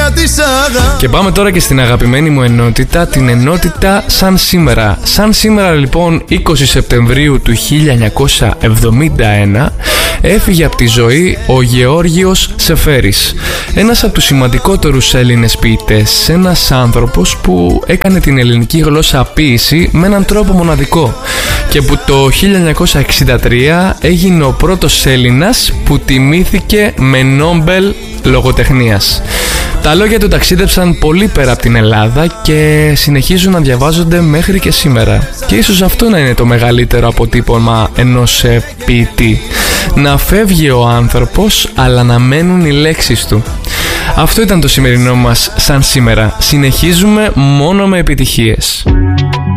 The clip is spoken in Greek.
Και πάμε τώρα και στην αγαπημένη μου ενότητα, την ενότητα Σαν Σήμερα. Σαν Σήμερα λοιπόν 20 Σεπτεμβρίου του 1971 έφυγε από τη ζωή ο Γεώργιος Σεφέρης, ένας από τους σημαντικότερους Έλληνες ποιητές, ένας άνθρωπος που έκανε την ελληνική γλώσσα ποίηση με έναν τρόπο μοναδικό και που το 1963 έγινε ο πρώτος Έλληνας που τιμήθηκε με Νόμπελ λογοτεχνίας. Τα λόγια του ταξίδεψαν πολύ πέρα από την Ελλάδα και συνεχίζουν να διαβάζονται μέχρι και σήμερα. Και ίσως αυτό να είναι το μεγαλύτερο αποτύπωμα ενός ποιητή. Να φεύγει ο άνθρωπος, αλλά να μένουν οι λέξεις του. Αυτό ήταν το σημερινό μας Σαν Σήμερα. Συνεχίζουμε μόνο με επιτυχίες.